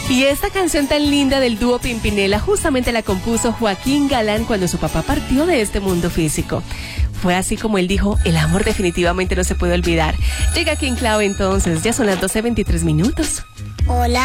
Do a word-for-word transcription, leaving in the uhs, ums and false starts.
Y esta canción tan linda del dúo Pimpinela justamente la compuso Joaquín Galán cuando su papá partió de este mundo físico. Fue así como él dijo, el amor definitivamente no se puede olvidar. Llega aquí en clave entonces, ya son las doce veintitrés minutos. Hola.